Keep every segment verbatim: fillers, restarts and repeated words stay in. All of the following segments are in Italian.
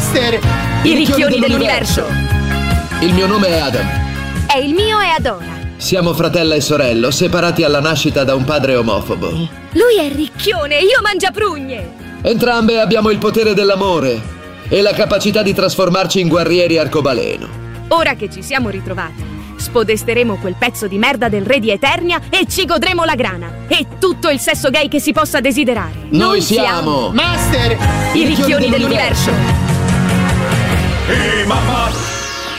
Master! I ricchioni dell'universo! Il mio nome è Adam. E il mio è Adora. Siamo fratello e sorello, separati alla nascita da un padre omofobo. Lui è ricchione, io mangiaprugne. Entrambe abbiamo il potere dell'amore e la capacità di trasformarci in guerrieri arcobaleno. Ora che ci siamo ritrovati, spodesteremo quel pezzo di merda del re di Eternia e ci godremo la grana e tutto il sesso gay che si possa desiderare. Noi siamo Master! I ricchioni dell'universo. Ehi, mamma!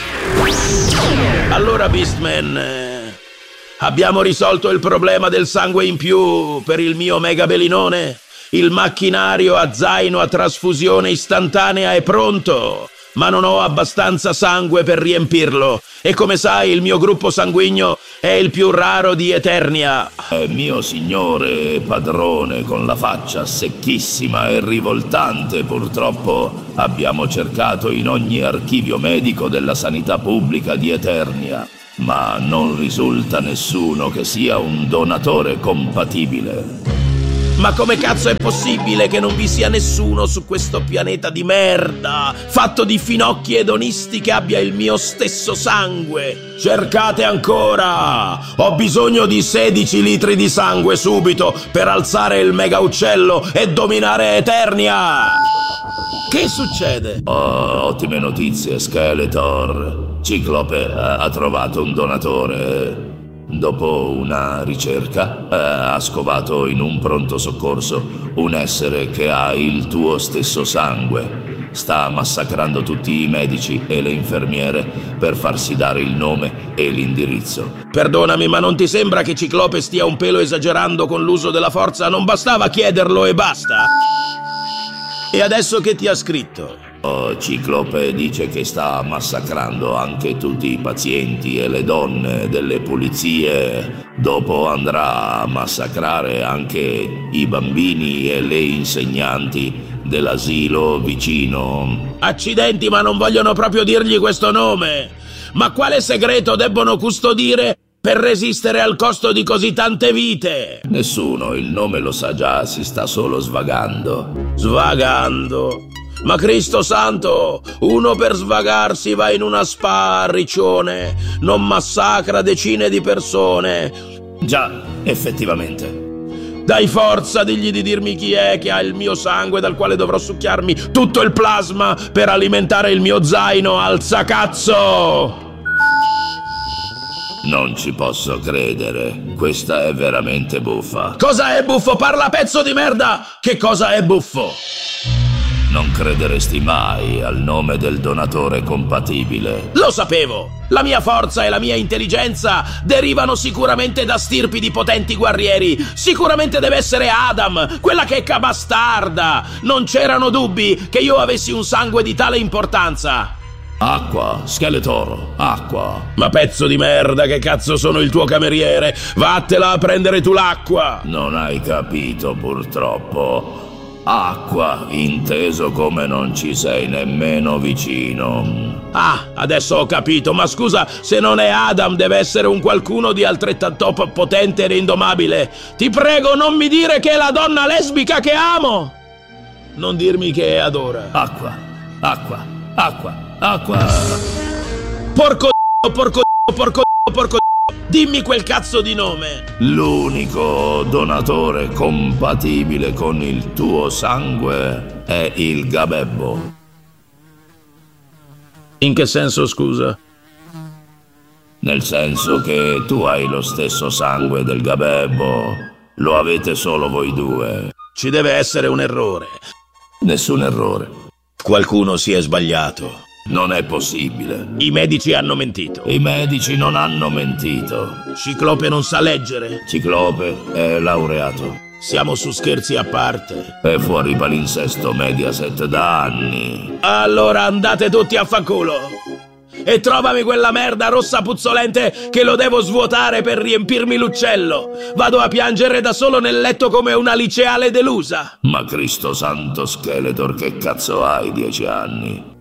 Allora, Beastman, eh, abbiamo risolto il problema del sangue in più per il mio mega belinone? Il macchinario a zaino a trasfusione istantanea è pronto, ma non ho abbastanza sangue per riempirlo. E come sai, il mio gruppo sanguigno è il più raro di Eternia. Eh, mio signore e padrone, con la faccia secchissima e rivoltante, purtroppo abbiamo cercato in ogni archivio medico della sanità pubblica di Eternia, ma non risulta nessuno che sia un donatore compatibile. Ma come cazzo è possibile che non vi sia nessuno su questo pianeta di merda, fatto di finocchi edonisti, che abbia il mio stesso sangue? Cercate ancora! Ho bisogno di sedici litri di sangue subito per alzare il mega uccello e dominare Eternia! Che succede? Oh, ottime notizie, Skeletor. Ciclope ha, ha trovato un donatore. Dopo una ricerca, eh, ha scovato in un pronto soccorso un essere che ha il tuo stesso sangue. Sta massacrando tutti i medici e le infermiere per farsi dare il nome e l'indirizzo. Perdonami, ma non ti sembra che Ciclope stia un pelo esagerando con l'uso della forza? Non bastava chiederlo e basta? E adesso che ti ha scritto? Oh, Ciclope dice che sta massacrando anche tutti i pazienti e le donne delle pulizie. Dopo andrà a massacrare anche i bambini e le insegnanti dell'asilo vicino. Accidenti, ma non vogliono proprio dirgli questo nome. Ma quale segreto debbono custodire per resistere al costo di così tante vite? Nessuno, il nome lo sa già, si sta solo svagando. Svagando? Ma Cristo santo, uno per svagarsi va in una spa a Riccione, non massacra decine di persone. Già, effettivamente. Dai forza, digli di dirmi chi è che ha il mio sangue dal quale dovrò succhiarmi tutto il plasma per alimentare il mio zaino alzacazzo! Non ci posso credere, questa è veramente buffa. Cosa è buffo? Parla, pezzo di merda! Che cosa è buffo? Non crederesti mai al nome del donatore compatibile. Lo sapevo! La mia forza e la mia intelligenza derivano sicuramente da stirpi di potenti guerrieri. Sicuramente deve essere Adam, quella checca bastarda. Non c'erano dubbi che io avessi un sangue di tale importanza. Acqua, Skeletor, acqua. Ma pezzo di merda, che cazzo sono il tuo cameriere? Vattela a prendere tu l'acqua. Non hai capito, purtroppo. Acqua, inteso come non ci sei nemmeno vicino. Ah, adesso ho capito, ma scusa, se non è Adam deve essere un qualcuno di altrettanto potente ed indomabile. Ti prego, non mi dire che è la donna lesbica che amo! Non dirmi che è Adora. Acqua, acqua, acqua, acqua. Porco d***o, porco d***o, porco d***o, porco d***o. Dimmi quel cazzo di nome. L'unico donatore compatibile con il tuo sangue è il Gabebbo. In che senso, scusa? Nel senso che tu hai lo stesso sangue del Gabebbo. Lo avete solo voi due. Ci deve essere un errore. Nessun errore. Qualcuno si è sbagliato. Non è possibile. I medici hanno mentito. I medici non hanno mentito. Ciclope non sa leggere. Ciclope è laureato. Siamo su Scherzi a parte. È fuori palinsesto Mediaset da anni. Allora andate tutti a fanculo. E trovami quella merda rossa puzzolente che lo devo svuotare per riempirmi l'uccello. Vado a piangere da solo nel letto come una liceale delusa. Ma Cristo santo, Skeletor, che cazzo hai, dieci anni?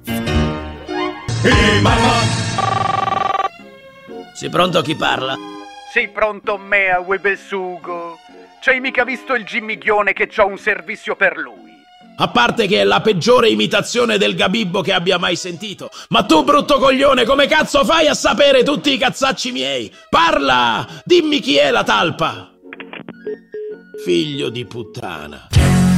Ehi, mamma! Sei pronto? Chi parla? Sei pronto, mea, Webesugo? C'hai mica visto il gimmighione che c'ho un servizio per lui? A parte che è la peggiore imitazione del Gabibbo che abbia mai sentito. Ma tu, brutto coglione, come cazzo fai a sapere tutti i cazzacci miei? Parla! Dimmi chi è la talpa! Figlio di puttana.